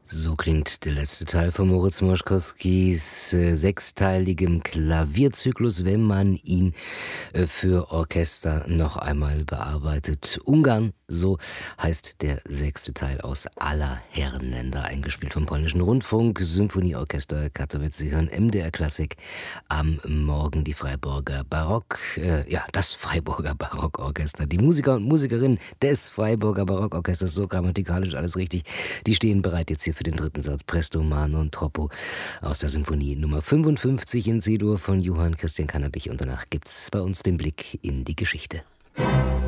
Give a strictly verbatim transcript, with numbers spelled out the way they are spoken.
So klingt der letzte Teil von Moritz Moszkowskis äh, sechsteiligem Klavierzyklus, wenn man ihn äh, für Orchester noch einmal bearbeitet. Ungarn, so heißt der sechste Teil aus aller Herrenländer, eingespielt vom Polnischen Rundfunk, Symphonieorchester Katowice. Sie hören M D R Klassik am Morgen, die Freiburger Barock, äh, ja, das Freiburger Barockorchester. Die Musiker und Musikerinnen des Freiburger Barockorchesters, so grammatikalisch alles richtig, die stehen bereit jetzt hier für den dritten Satz Presto, Mano und Troppo aus der Symphonie Nummer fünfundfünfzig in C-Dur von Johann Christian Cannabich. Und danach gibt's bei uns den Blick in die Geschichte.